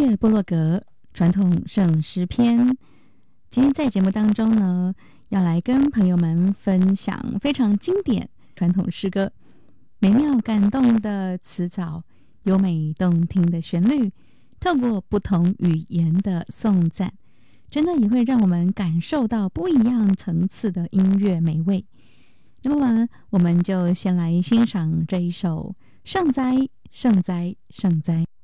乐部落格传统圣诗篇。今天在节目当中呢，要来跟朋友们分享非常经典传统诗歌，美妙感动的词藻，优美动听的旋律，透过不同语言的颂赞，真的也会让我们感受到不一样层次的音乐美味。那么我们就先来欣赏这一首《圣哉，圣哉，圣哉》。